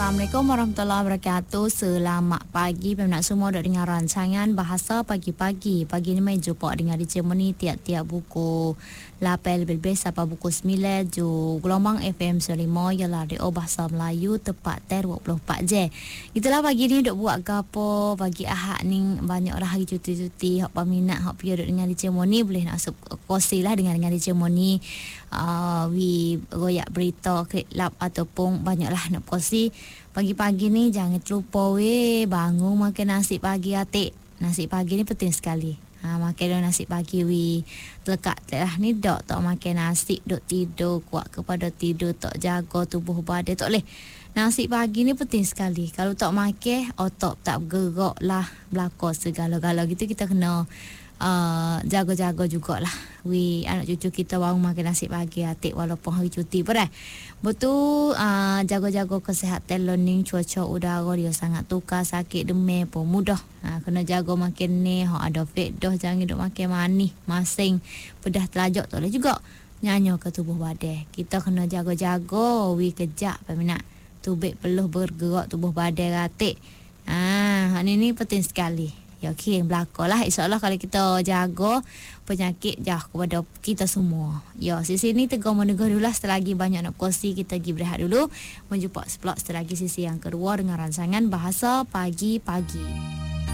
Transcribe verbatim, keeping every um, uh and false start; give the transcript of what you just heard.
Assalamualaikum warahmatullahi wabarakatuh. Selamat pagi peminat semua dok dengar rancangan Bahasa Pagi-Pagi. Pagi ni main jumpa dengan D J Moni tiap-tiap buku lapan lebih sampai buku sembilan ju gelombang F M sembilan puluh lima ialah radio Bahasa Melayu tepat dua puluh empat jam. Itulah pagi ni dok buat gapo pagi Ahad ni banyak orang hari cuti-cuti hak peminat hak piye dok dengan D J Moni boleh nak kongsi lah dengan dengan D J Moni. Uh, we royak berita klik lap ataupun banyaklah nak kongsi. Pagi-pagi ni jangan terlupa weh bangun makan nasi pagi atik. Nasi pagi ni penting sekali. Ha, makan nasi pagi weh. Telekat lah ni dok tak makan nasi dok tidur kuat kepada tidur tak jaga tubuh badan tak boleh. Nasi pagi ni penting sekali. Kalau tak makan otak tak bergerak lah belakang segala-gala gitu kita kena Uh, jaga-jaga jugalah. We anak cucu kita baru makan nasi pagi atik walaupun hari cuti pada. Betul uh, jaga-jaga kesihatan learning cuaca udara dia sangat tukar sakit demam pun mudah. Ha, kena jaga makan ni hak ada fat dah jangan duk makan manis, masing, pedas telajak tak boleh juga. Nyanyo ke tubuh badan. Kita kena jaga-jaga we kejap peminat. Tubuh perlu bergerak tubuh badan atik. Ah, ha, ini ni penting sekali. Ya, okey, belakang lah. InsyaAllah kalau kita jaga penyakit jauh kepada kita semua. Ya, sisi ni tegur menegur dulu lah. Setelah lagi banyak nak kongsi, kita pergi berehat dulu. Menjumpa sepulak setelah lagi sisi yang kedua dengan rancangan Bahasa Pagi-Pagi.